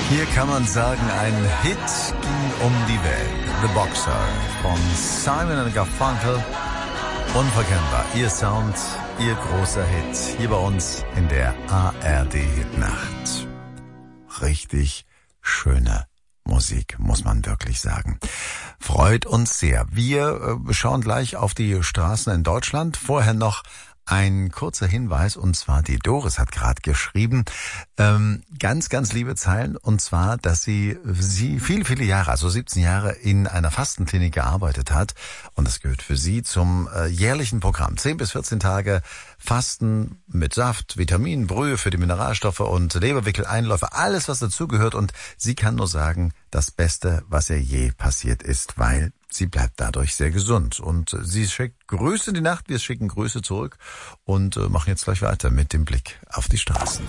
Hier kann man sagen, ein Hit ging um die Welt. The Boxer von Simon & Garfunkel. Unverkennbar. Ihr Sound, ihr großer Hit. Hier bei uns in der ARD-Hitnacht. Richtig schöne Musik, muss man wirklich sagen. Freut uns sehr. Wir schauen gleich auf die Straßen in Deutschland. Vorher noch ein kurzer Hinweis, und zwar die Doris hat gerade geschrieben, ganz, ganz liebe Zeilen, und zwar, dass sie viele, viele Jahre, also 17 Jahre in einer Fastenklinik gearbeitet hat, und das gehört für sie zum jährlichen Programm. 10 bis 14 Tage Fasten mit Saft, Vitaminen, Brühe für die Mineralstoffe und Leberwickel-Einläufe, alles was dazugehört, und sie kann nur sagen, das Beste, was ihr je passiert ist, weil sie bleibt dadurch sehr gesund. Und sie schickt Grüße in die Nacht, wir schicken Grüße zurück und machen jetzt gleich weiter mit dem Blick auf die Straßen.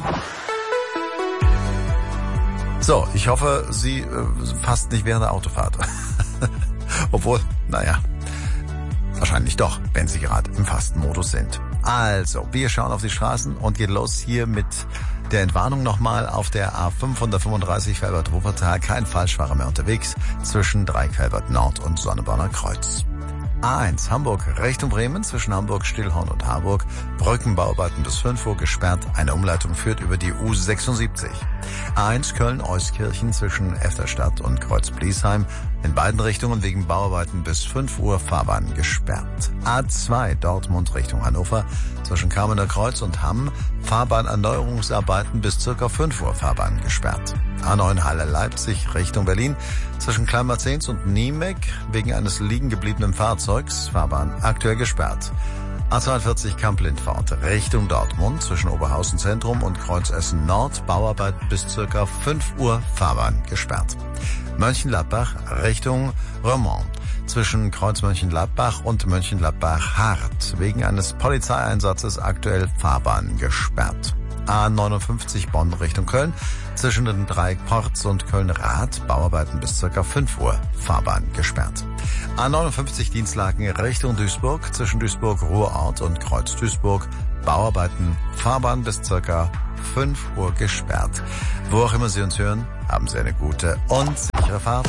So, ich hoffe, Sie fasst nicht während der Autofahrt. Obwohl, naja, wahrscheinlich doch, wenn Sie gerade im Fastenmodus sind. Also, wir schauen auf die Straßen und geht los hier mit der Entwarnung nochmal auf der A535 Felbert-Wuppertal. Kein Falschfahrer mehr unterwegs zwischen Dreifelbert Nord und Sonneborner Kreuz. A1 Hamburg Richtung Bremen zwischen Hamburg, Stillhorn und Harburg. Brückenbauarbeiten bis 5 Uhr gesperrt. Eine Umleitung führt über die U76. A1 Köln-Euskirchen zwischen Efterstadt und Kreuz-Bliesheim. In beiden Richtungen wegen Bauarbeiten bis 5 Uhr Fahrbahn gesperrt. A2 Dortmund Richtung Hannover zwischen Kamener Kreuz und Hamm. Fahrbahnerneuerungsarbeiten bis ca. 5 Uhr Fahrbahn gesperrt. A9 Halle Leipzig Richtung Berlin zwischen Kleinmarzens und Niemek wegen eines liegen gebliebenen Fahrzeugs. Fahrbahn aktuell gesperrt. A42 Kamp-Lindfort Richtung Dortmund zwischen Oberhausen Zentrum und Kreuz Essen Nord. Bauarbeiten bis ca. 5 Uhr Fahrbahn gesperrt. Mönchengladbach Richtung Romont zwischen Kreuz Mönchengladbach und Mönchengladbach-Hart wegen eines Polizeieinsatzes aktuell Fahrbahn gesperrt. A59 Bonn Richtung Köln zwischen den Dreieck Porz und Köln-Rath. Bauarbeiten bis ca. 5 Uhr Fahrbahn gesperrt. A59 Dienstlaken Richtung Duisburg zwischen Duisburg-Ruhrort und Kreuz Duisburg. Bauarbeiten, Fahrbahn bis ca. 5 Uhr gesperrt. Wo auch immer Sie uns hören, haben Sie eine gute und sichere Fahrt.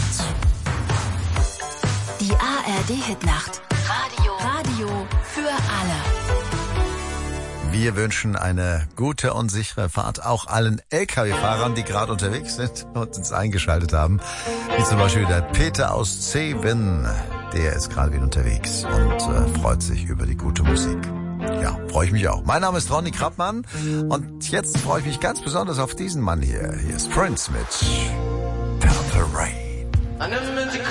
Die ARD-Hitnacht. Radio für alle. Wir wünschen eine gute und sichere Fahrt auch allen LKW-Fahrern, die gerade unterwegs sind und uns eingeschaltet haben. Wie zum Beispiel der Peter aus Zeven. Der ist gerade wieder unterwegs und freut sich über die gute Musik. Ja, freue ich mich auch. Mein Name ist Ronny Krappmann und jetzt freue ich mich ganz besonders auf diesen Mann hier. Hier ist Prince mit Purple Rain.